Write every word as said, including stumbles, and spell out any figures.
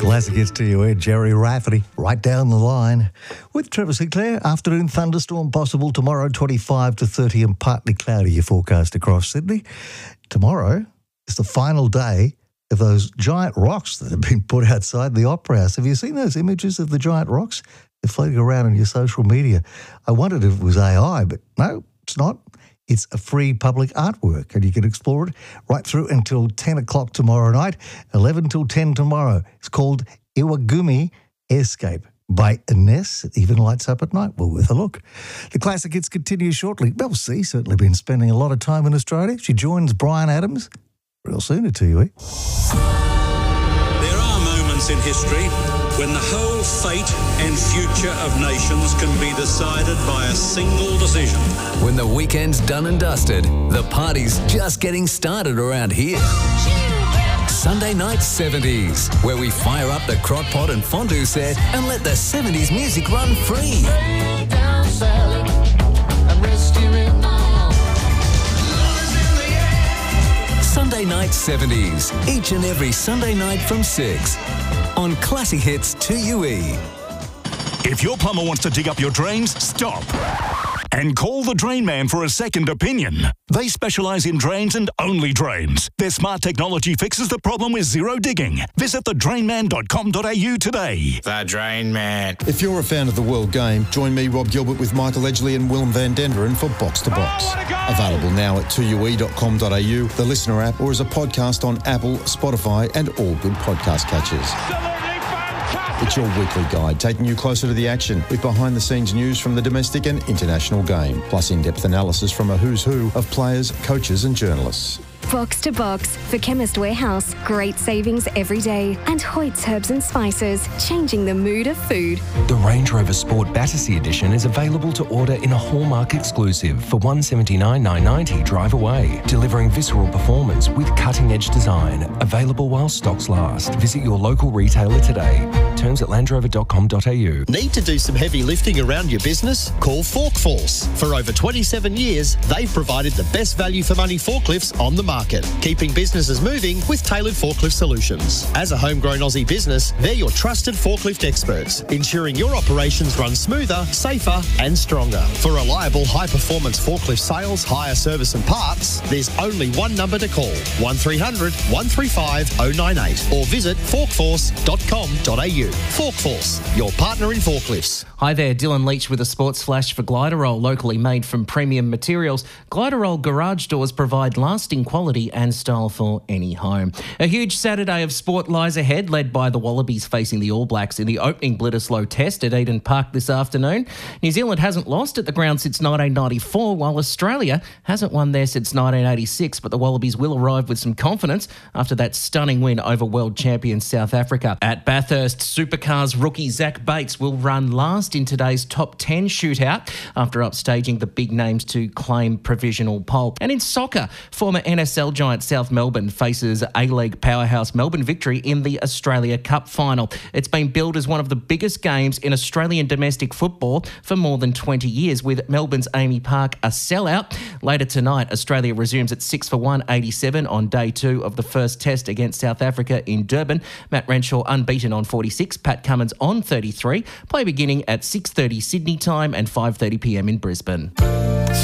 Classic hits to you, Ed. Jerry Rafferty, right down the line. With Trevor Sinclair, afternoon thunderstorm possible tomorrow, twenty-five to thirty and partly cloudy, your forecast across Sydney. Tomorrow is the final day of those giant rocks that have been put outside the Opera House. Have you seen those images of the giant rocks? They're floating around on your social media. I wondered if it was A I, but no, it's not. It's a free public artwork, and you can explore it right through until ten o'clock tomorrow night, eleven till ten tomorrow. It's called Iwagumi Airscape by Ines. It even lights up at night. Well, worth a look. The classic hits continue shortly. Mel C certainly been spending a lot of time in Australia. She joins Brian Adams real soon to you, eh? There are moments in history when the whole fate and future of nations can be decided by a single decision. When the weekend's done and dusted, the party's just getting started around here. Sunday Night seventies, where we fire up the crock pot and fondue set and let the seventies music run free. Sunday Night seventies, each and every Sunday night from six on Classic Hits two U E. If your plumber wants to dig up your drains, stop. And call the Drain Man for a second opinion. They specialise in drains and only drains. Their smart technology fixes the problem with zero digging. Visit the drain man dot com dot a u today. The Drain Man. If you're a fan of the World Game, join me, Rob Gilbert, with Michael Edgley and Willem van Denderen for Box to Box. Oh, Available now at two u e dot com dot a u, the Listener app, or as a podcast on Apple, Spotify, and all good podcast catchers. It's your weekly guide, taking you closer to the action with behind-the-scenes news from the domestic and international game, plus in-depth analysis from a who's who of players, coaches and journalists. Box to Box for Chemist Warehouse. Great savings every day. And Hoyt's Herbs and Spices, changing the mood of food. The Range Rover Sport Battersea Edition is available to order in a Hallmark exclusive for one hundred seventy-nine thousand nine hundred ninety drive away, delivering visceral performance with cutting-edge design. Available while stocks last. Visit your local retailer today. Terms at land rover dot com dot a u. Need to do some heavy lifting around your business? Call Fork Force. For over twenty-seven years, they've provided the best value for money forklifts on the market, keeping businesses moving with tailored forklift solutions. As a homegrown Aussie business, they're your trusted forklift experts, ensuring your operations run smoother, safer and stronger. For reliable, high-performance forklift sales, hire, service and parts, there's only one number to call, one three hundred, one three five, oh nine eight, or visit fork force dot com dot a u. Fork Force, your partner in forklifts. Hi there, Dylan Leach with a sports flash for Gliderol, locally made from premium materials. Gliderol garage doors provide lasting quality and style for any home. A huge Saturday of sport lies ahead, led by the Wallabies facing the All Blacks in the opening Bledisloe Test at Eden Park this afternoon. New Zealand hasn't lost at the ground since nineteen ninety-four, while Australia hasn't won there since nineteen eighty-six, but the Wallabies will arrive with some confidence after that stunning win over world champion South Africa. At Bathurst, Supercars rookie Zach Bates will run last in today's top ten shootout after upstaging the big names to claim provisional pole. And in soccer, former N S L giant South Melbourne faces A-League powerhouse Melbourne Victory in the Australia Cup final. It's been billed as one of the biggest games in Australian domestic football for more than twenty years, with Melbourne's Amy Park a sellout. Later tonight, Australia resumes at six for one eighty-seven on day two of the first test against South Africa in Durban. Matt Renshaw unbeaten on forty-six, Pat Cummins on thirty-three. Play beginning at six thirty Sydney time and five thirty p m in Brisbane.